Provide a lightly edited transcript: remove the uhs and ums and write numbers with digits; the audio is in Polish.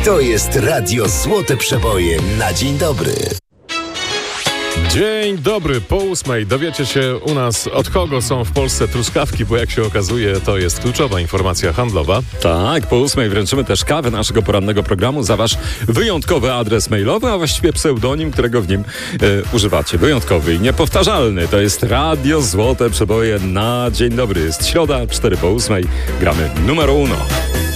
To jest Radio Złote Przeboje na dzień dobry. Dzień dobry, po 8:00 dowiecie się u nas, od kogo są w Polsce truskawki, bo jak się okazuje, to jest kluczowa informacja handlowa. Tak, po 8:00 wręczymy też kawę naszego porannego programu za wasz wyjątkowy adres mailowy, a właściwie pseudonim, którego w nim używacie. Wyjątkowy i niepowtarzalny. To jest Radio Złote Przeboje na dzień dobry. Jest środa, 4 po 8:00. Gramy numero 1.